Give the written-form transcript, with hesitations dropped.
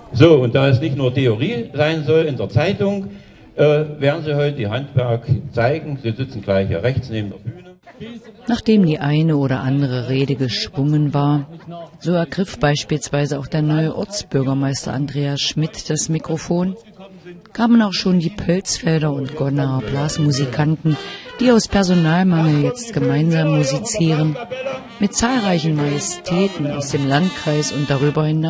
So, und da es nicht nur Theorie sein soll in der Zeitung, werden Sie heute die Handwerk zeigen. Sie sitzen gleich hier rechts neben der Bühne. Nachdem die eine oder andere Rede geschwungen war, so ergriff beispielsweise auch der neue Ortsbürgermeister Andreas Schmidt das Mikrofon, kamen auch schon die Pölsfelder und Gonnaer Blasmusikanten, die aus Personalmangel jetzt gemeinsam musizieren, mit zahlreichen Majestäten aus dem Landkreis und darüber hinaus.